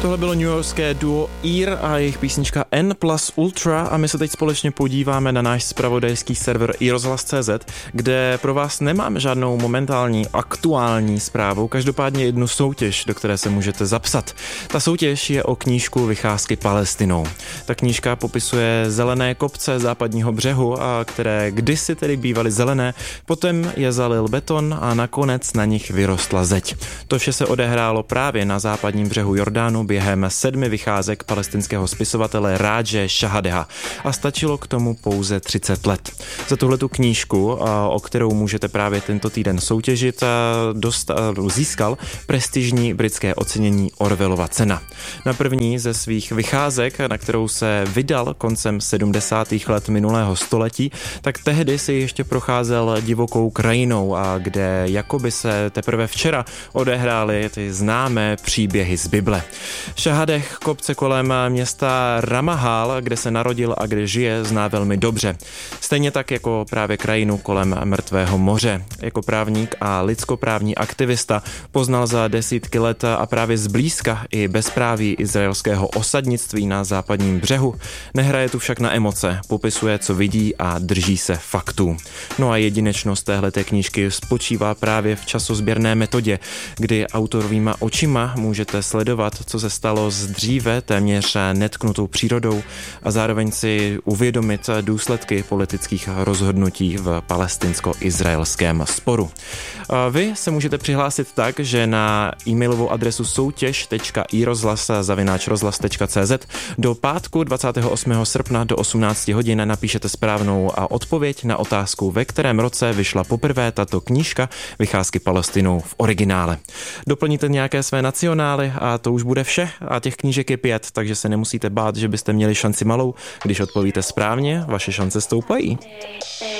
Tohle bylo newyorské duo Ear a jejich písnička N plus Ultra a my se teď společně podíváme na náš zpravodajský server iRozhlas.cz, kde pro vás nemám žádnou momentální aktuální zprávu, každopádně jednu soutěž, do které se můžete zapsat. Ta soutěž je o knížku Vycházky Palestinou. Ta knížka popisuje zelené kopce západního břehu, a které kdysi tedy bývaly zelené, potom je zalil beton a nakonec na nich vyrostla zeď. To vše se odehrálo právě na západním břehu Jordánu během 7 vycházek palestinského spisovatele Rádže Šahadeha a stačilo k tomu pouze 30 let. Za tuhletu knížku, o kterou můžete právě tento týden soutěžit, získal prestižní britské ocenění Orwellova cena. Na první ze svých vycházek, na kterou se vydal koncem 70. let minulého století, tak tehdy si ještě procházel divokou krajinou, a kde jakoby se teprve včera odehrály ty známé příběhy z Bible. Šahadeh kopce kolem města Ramahal, kde se narodil a kde žije, zná velmi dobře. Stejně tak jako právě krajinu kolem Mrtvého moře. Jako právník a lidskoprávní aktivista poznal za desítky let a právě zblízka i bezpráví izraelského osadnictví na západním břehu. Nehraje tu však na emoce, popisuje, co vidí a drží se faktů. No a jedinečnost téhleté knížky spočívá právě v časozběrné metodě, kdy autorovýma očima můžete sledovat, co se stalo s dříve téměř netknutou přírodou a zároveň si uvědomit důsledky politických rozhodnutí v palestinsko-izraelském sporu. Vy se můžete přihlásit tak, že na e-mailovou adresu soutěž.irozhlas@rozhlas.cz do pátku 28. srpna do 18 hodin napíšete správnou odpověď na otázku, ve kterém roce vyšla poprvé tato knížka Vycházky Palestinou v originále. Doplníte nějaké své nacionály a to už bude vše, a těch knížek je 5, takže se nemusíte bát, že byste měli šanci malou. Když odpovíte správně, vaše šance stoupají.